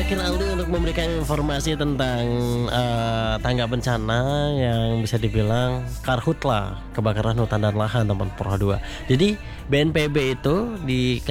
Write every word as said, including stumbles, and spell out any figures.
terakhir Aldi untuk memberikan informasi tentang uh, tanggap bencana yang bisa dibilang karhutla, kebakaran hutan dan lahan teman Pro dua. Jadi B N P B itu di